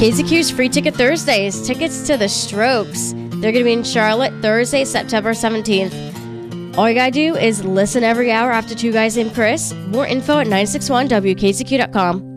KZQ's Free Ticket Thursdays. Tickets to the Strokes. They're going to be in Charlotte Thursday, September 17th. All you got to do is listen every hour after Two Guys Named Chris. More info at 961wkzq.com.